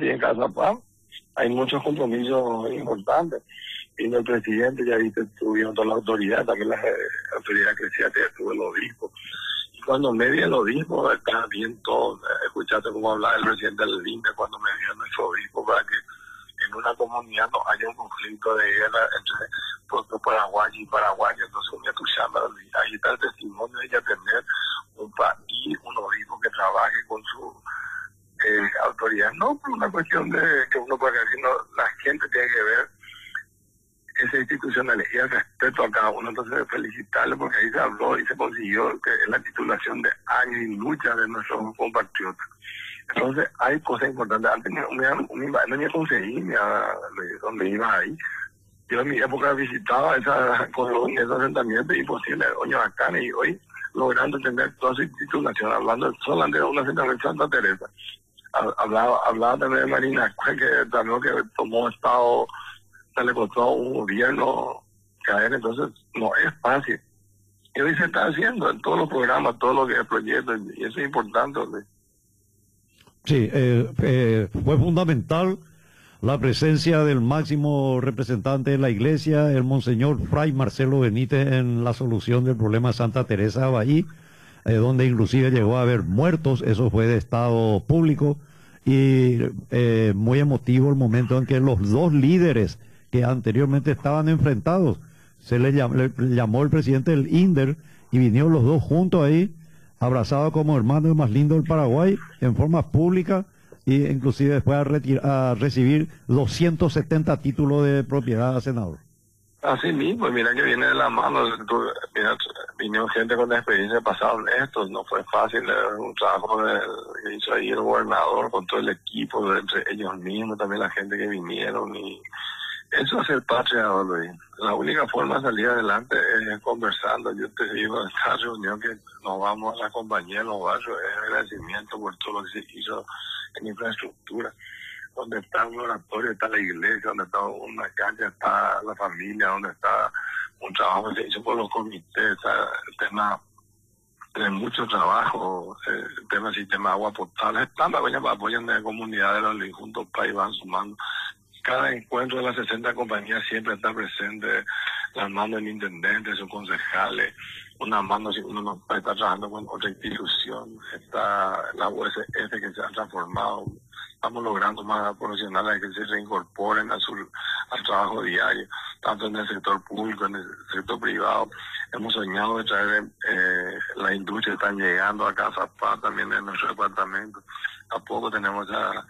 y en Casa Paz hay muchos compromisos importantes. Vino el presidente, ya viste, estuvieron todas las autoridades, también las autoridades eclesiásticas, estuvo el obispo. Y cuando media el obispo, está bien todo. Escuchaste cómo hablaba el presidente del INPE cuando media nuestro obispo, para que en una comunidad no haya un conflicto de guerra entre pueblos paraguayos y paraguayos. Entonces, ahí está el testimonio de ella tener un país, un obispo que trabaje con su autoridad. No por una cuestión de que uno pueda decir, sino la gente tiene que ver esa institucionalidad y el respeto a cada uno. Entonces, felicitarle porque ahí se habló y se consiguió que es la titulación de años y lucha de nuestros compatriotas. Entonces, hay cosas importantes. Antes no me conseguí donde iba ahí. Yo en mi época visitaba esa colonia, esos asentamientos imposibles, Oña Bacana, y hoy logrando tener toda su titulación, hablando solamente de un asentamiento de Santa Teresa. Hablaba también de Marina, que también que tomó estado, se le costó a un gobierno caer, entonces no es fácil. Y hoy se está haciendo en todos los programas, todo lo que es proyecto, y eso es importante. Sí, fue fundamental la presencia del máximo representante de la Iglesia, el Monseñor Fray Marcelo Benítez, en la solución del problema de Santa Teresa de Bahí, donde inclusive llegó a haber muertos. Eso fue de estado público, y muy emotivo el momento en que los dos líderes que anteriormente estaban enfrentados, le llamó el presidente del INDER y vinieron los dos juntos ahí, abrazados como hermanos más lindos del Paraguay, en forma pública, y inclusive después a recibir 270 títulos de propiedad, senador. Así mismo, mira que viene de la mano. Mira, vinieron gente con la experiencia pasada en esto, no fue fácil, un trabajo que hizo ahí el gobernador con todo el equipo, entre ellos mismos, también la gente que vinieron, y eso es el patria, Luis. La única forma de salir adelante es conversando. Yo te digo, esta reunión que nos vamos a la compañía en los barrios es agradecimiento por todo lo que se hizo en infraestructura. Donde está un oratorio, está la iglesia, donde está una cancha, está la familia, donde está un trabajo que se hizo por los comités, el tema de mucho trabajo, el tema del sistema de agua potable, están las para apoyar en la comunidad de los juntos país van sumando. Cada encuentro de las 60 compañías siempre está presente, las manos del intendente, sus concejales, una mano si uno no está trabajando con otra institución, está la USF que se ha transformado. Estamos logrando más profesionales que se reincorporen al trabajo diario, tanto en el sector público, en el sector privado. Hemos soñado de traer la industria, están llegando a Casa Paz, también en nuestro departamento. Tampoco tenemos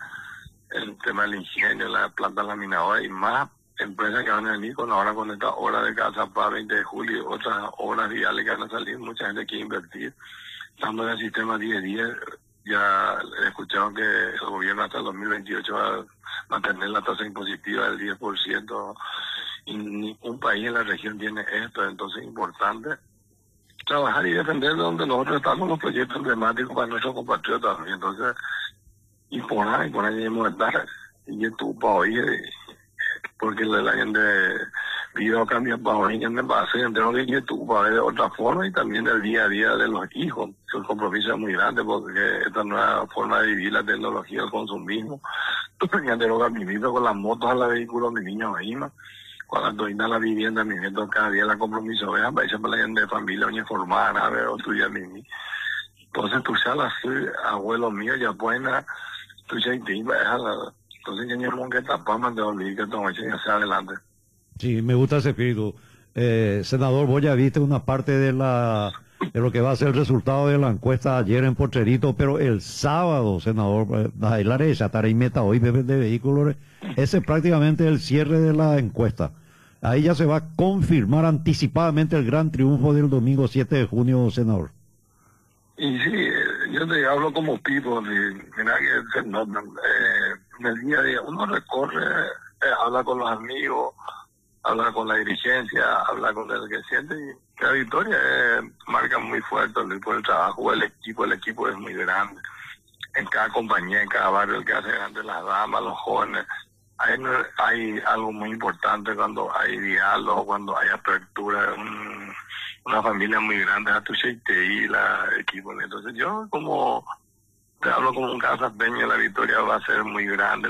el tema del ingenio, la planta laminadora y más empresas que van a venir ahora con esta hora de Casa Paz 20 de julio, otras obras viales que van a salir, mucha gente quiere invertir. Estamos en el sistema 10-10. Ya escucharon que el gobierno hasta el 2028 va a mantener la tasa impositiva del 10%, y ningún país en la región tiene esto. Entonces es importante trabajar y defender donde nosotros estamos, los proyectos emblemáticos para nuestros compatriotas. Y entonces, y por ahí debemos estar, y tú para hoy, porque la gente vive cambia para hoy, en base entre que YouTube para ver de otra forma, y también del día a día de los hijos. El compromiso es muy grande porque esta nueva forma de vivir la tecnología, el consumismo. Ya tengo que vivir con las motos a los vehículos, mis niños ahí, cuando hay la vivienda, mi nieto cada día la compromiso, vean, para la gente de familia, oye, formar, a ver, o estudiar, entonces tú sabes, abuelo mío, ya pueden, tú ya te iba a entonces ya no que tapar, más de olvidar que todo hacia adelante. Sí, me gusta ese espíritu. Senador, vos ya viste una parte de lo que va a ser el resultado de la encuesta ayer en Potrerito, pero el sábado, senador, ahí la derecha, estará meta hoy de vehículos, ese es prácticamente el cierre de la encuesta. Ahí ya se va a confirmar anticipadamente el gran triunfo del domingo 7 de junio, senador. Y sí, yo te hablo como Pipo, mira que se nota, en el día a día uno recorre, habla con los amigos, habla con la dirigencia, habla con el que siente, y la victoria marca muy fuerte por el trabajo del equipo. El equipo es muy grande, en cada compañía, en cada barrio, el que hace grande, las damas, los jóvenes. Hay algo muy importante cuando hay diálogo, cuando hay apertura, una familia muy grande, a tu y la equipo. Entonces yo te hablo como un casapeño, la victoria va a ser muy grande.